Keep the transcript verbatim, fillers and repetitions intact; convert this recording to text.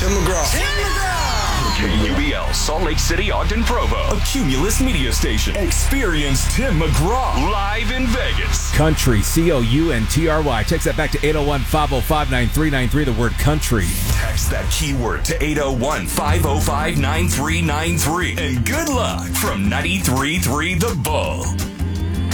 Tim McGraw. Tim McGraw. K U B L, Salt Lake City, Ogden, Provo. A Cumulus media station. Experience Tim McGraw live in Vegas. Country, C O U N T R Y. Text that back to eight oh one, five oh five, nine three nine three, the word country. Text that keyword to eight oh one, five oh five, nine three nine three. And good luck from ninety-three point three The Bull.